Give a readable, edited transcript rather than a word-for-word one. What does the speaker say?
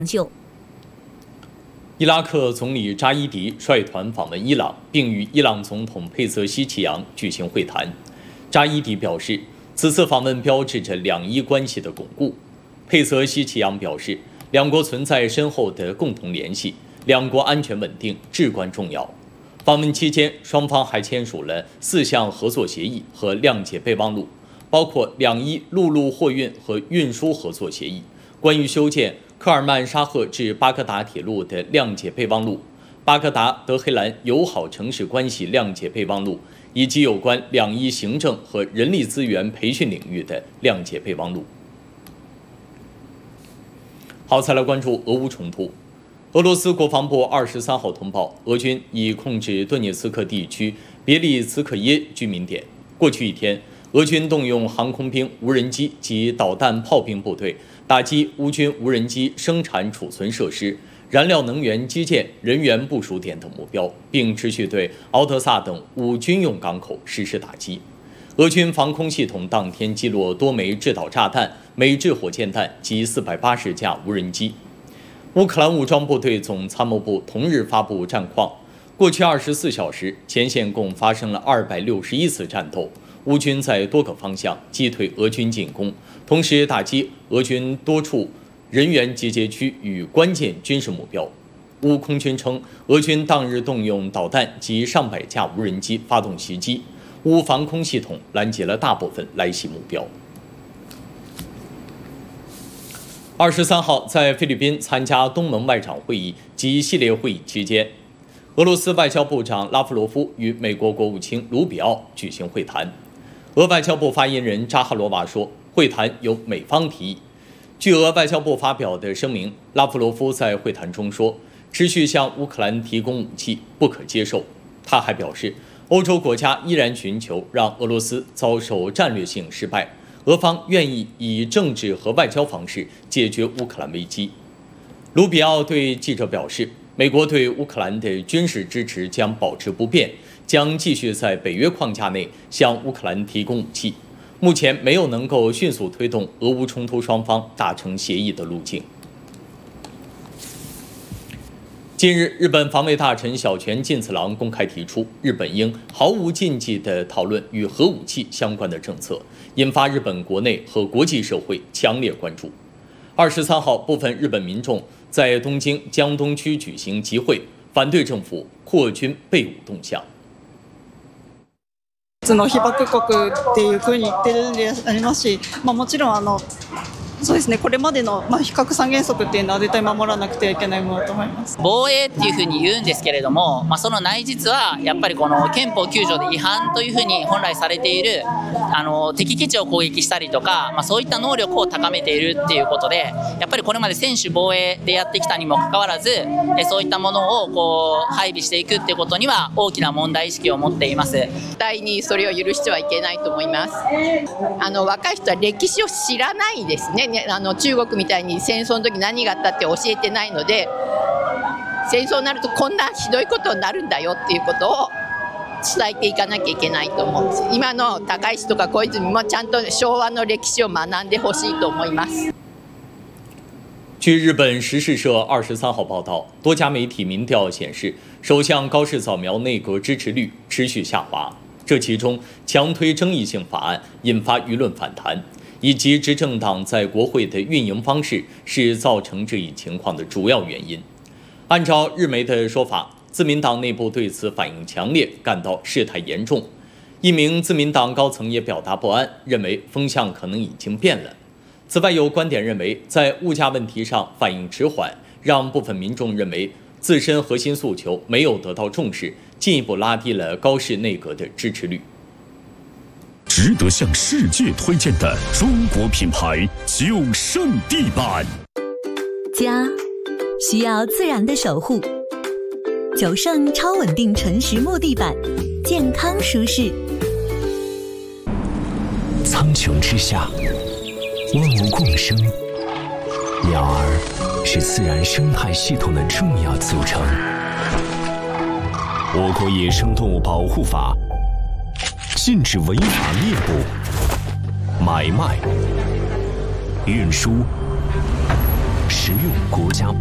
就。 伊拉克总理扎伊迪率团访问伊朗，并与伊朗总统佩泽希奇扬举行会谈。扎伊迪表示，此次访问标志着两伊关系的巩固。佩泽希奇扬表示，两国存在深厚的共同联系，两国安全稳定至关重要。访问期间，双方还签署了4项合作协议和谅解备忘录，包括两伊陆路货运和运输合作协议、关于修建科尔曼沙赫至巴格达铁路的谅解备忘录、巴格达德黑兰友好城市关系谅解备忘录，以及有关两伊行政和人力资源培训领域的谅解备忘录。好，再来关注俄乌冲突。俄罗斯国防部23号通报，俄军已控制顿涅茨克地区别利茨克耶居民点。过去一天，俄军动用航空兵、无人机及导弹炮兵部队，打击乌军无人机生产储存设施、燃料能源基建、人员部署点等目标，并持续对敖德萨等5军用港口实施打击。俄军防空系统当天击落多枚制导炸弹、美制火箭弹及480架无人机。乌克兰武装部队总参谋部同日发布战况，过去24小时，前线共发生了261次战斗，乌军在多个方向击退俄军进攻，同时打击俄军多处人员集结区与关键军事目标。乌空军称，俄军当日动用导弹及上百架无人机发动袭击，乌防空系统拦截了大部分来袭目标。23号，在菲律宾参加东盟外长会议及系列会议期间，俄罗斯外交部长拉夫罗夫与美国国务卿卢比奥举行会谈。俄外交部发言人扎哈罗娃说，会谈由美方提议。据俄外交部发表的声明，拉夫罗夫在会谈中说，持续向乌克兰提供武器不可接受。他还表示，欧洲国家依然寻求让俄罗斯遭受战略性失败。俄方愿意以政治和外交方式解决乌克兰危机。卢比奥对记者表示，美国对乌克兰的军事支持将保持不变，将继续在北约框架内向乌克兰提供武器。目前没有能够迅速推动俄乌冲突双方达成协议的路径。近日，日本防卫大臣小泉进次郎公开提出，日本应毫无禁忌地讨论与核武器相关的政策，引发日本国内和国际社会强烈关注。23号，部分日本民众在东京江东区举行集会，反对政府扩军备武动向。 被爆国っていう風に言ってるんでありますし、もちろんそうですね、これまでの非核三原則っていうのは絶対守らなくてはいけないものだと思います。 防衛っていうふうに言うんですけれども、その内実はやっぱりこの憲法9条で違反というふうに本来されている敵基地を攻撃したりとか、そういった能力を高めているっていうことで、やっぱりこれまで専守防衛でやってきたにもかかわらず、そういったものを配備していくっていうことには大きな問題意識を持っています。 絶対にそれを許してはいけないと思います。若い人は歴史を知らないですね。中国みたいに戦争の時何があったって教えてないので、戦争になるとこんなひどいことになるんだよっていうことを伝えていかなきゃいけないと思うんです。今の高市とか小泉もちゃんと昭和の歴史を学んでほしいと思います。 据日本时事社23号报道，多家媒体民调显示，首相高市早苗内阁支持率持续下滑，这其中强推争议性法案引发舆论反弹。以及执政党在国会的运营方式是造成这一情况的主要原因。按照日媒的说法，自民党内部对此反应强烈，感到事态严重。一名自民党高层也表达不安，认为风向可能已经变了。此外，有观点认为，在物价问题上反应迟缓，让部分民众认为自身核心诉求没有得到重视，进一步拉低了高市内阁的支持率。 值得向世界推荐的中国品牌9胜地板。 家需要自然的守护，9胜超稳定纯实木地板，健康舒适。 苍穹之下，万物共生，鸟儿是自然生态系统的重要组成。我国野生动物保护法禁止违法猎捕、买卖、运输、 实用国家